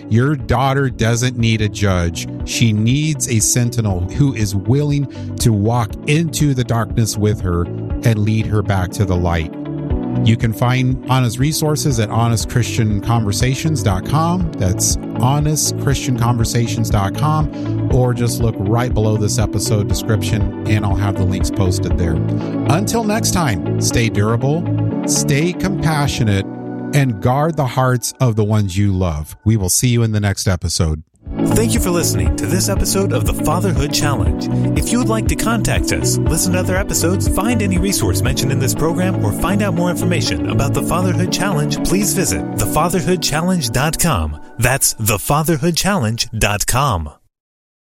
Your daughter doesn't need a judge. She needs a sentinel who is willing to walk into the darkness with her and lead her back to the light. You can find Anna's resources at honestchristianconversations.com. That's honestchristianconversations.com, or just look right below this episode description and I'll have the links posted there. Until next time, stay durable, stay compassionate, and guard the hearts of the ones you love. We will see you in the next episode. Thank you for listening to this episode of the Fatherhood Challenge. If you would like to contact us, listen to other episodes, find any resource mentioned in this program, or find out more information about the Fatherhood Challenge, please visit thefatherhoodchallenge.com. That's thefatherhoodchallenge.com.